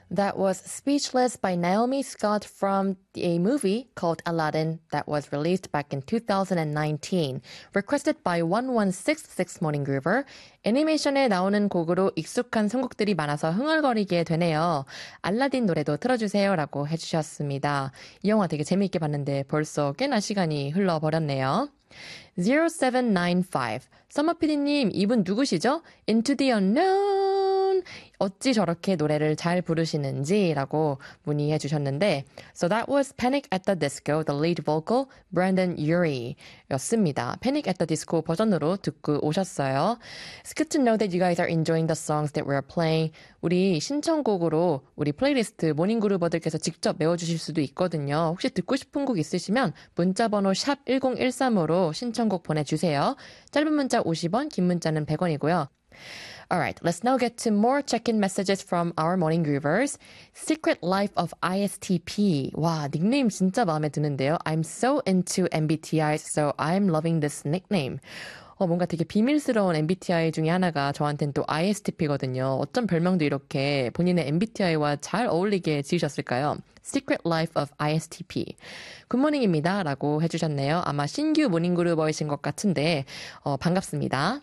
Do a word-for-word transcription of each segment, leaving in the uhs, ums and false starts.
That was Speechless by Naomi Scott from a movie called Aladdin that was released back in two thousand nineteen. Requested by one one six six Morning Groover. 애니메이션에 나오는 곡으로 익숙한 선곡들이 많아서 흥얼거리게 되네요. 알라딘 노래도 틀어주세요 라고 해주셨습니다. 이 영화 되게 재미있게 봤는데 벌써 꽤나 시간이 흘러버렸네요. zero seven nine five 서머피디님 이분 누구시죠? Into the Unknown 어찌 저렇게 노래를 잘 부르시는지 라고 문의해 주셨는데 So that was Panic at the Disco, the lead vocal, Brandon Urie 였습니다. Panic at the Disco 버전으로 듣고 오셨어요. It's good to know that you guys are enjoying the songs that we're playing. 우리 신청곡으로 우리 플레이리스트 모닝그루버들께서 직접 메워주실 수도 있거든요. 혹시 듣고 싶은 곡 있으시면 문자번호 샵 일공일삼으로 신청곡 보내주세요. 짧은 문자 오십 원, 긴 문자는 백 원이고요. Alright, let's now get to more check-in messages from our morning groovers. Secret Life of I S T P. 와, 닉네임 진짜 마음에 드는데요. I'm so into 엠비티아이s, so I'm loving this nickname. 어, 뭔가 되게 비밀스러운 엠비티아이 중에 하나가 저한테는 또 아이에스티피거든요. 어쩜 별명도 이렇게 본인의 엠비티아이와 잘 어울리게 지으셨을까요? Secret Life of 아이에스티피. 굿모닝입니다. 라고 해주셨네요. 아마 신규 모닝그루버이신 것 같은데 어, 반갑습니다.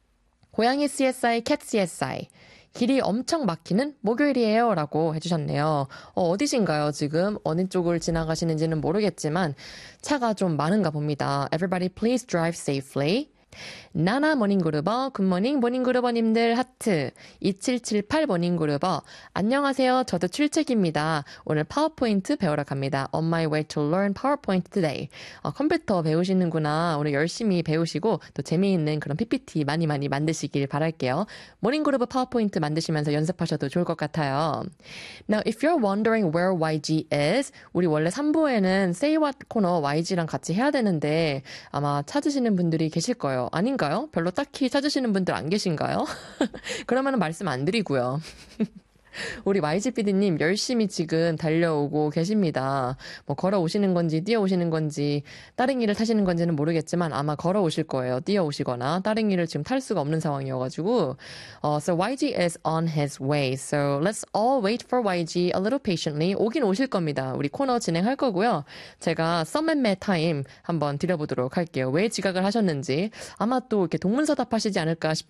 고양이 씨에스아이, 캣 씨에스아이. 길이 엄청 막히는 목요일이에요. 라고 해주셨네요. 어, 어디신가요, 지금? 어느 쪽을 지나가시는지는 모르겠지만 차가 좀 많은가 봅니다. Everybody please drive safely. 나나 모닝그루버, 굿모닝 모닝그루버님들 하트. 이칠칠팔 모닝그루버. 안녕하세요. 저도 출첵입니다. 오늘 파워포인트 배우러 갑니다. On my way to learn PowerPoint today. 어, 컴퓨터 배우시는구나. 오늘 열심히 배우시고 또 재미있는 그런 피피티 많이 많이 만드시길 바랄게요. 모닝그루버 파워포인트 만드시면서 연습하셔도 좋을 것 같아요. Now, if you're wondering where 와이지 is, 우리 원래 삼 부에는 Say What 코너 와이지랑 같이 해야 되는데 아마 찾으시는 분들이 계실 거예요. 아닌가요? 별로 딱히 찾으시는 분들 안 계신가요? 그러면 말씀 안 드리고요. 우리 와이지피디님 열심히 지금 달려오고 계십니다. 뭐 걸어오시는 건지 뛰어오시는 건지 따릉이를 타시는 건지는 모르겠지만 아마 걸어오실 거예요. 뛰어오시거나 따릉이를 지금 탈 수가 없는 상황이어가지고 uh, So 와이지 is on his way. So let's all wait for 와이지 a little patiently. 오긴 오실 겁니다. 우리 코너 진행할 거고요. 제가 썸앤매 타임 한번 드려보도록 할게요. 왜 지각을 하셨는지 아마 또 이렇게 동문서답 하시지 않을까 싶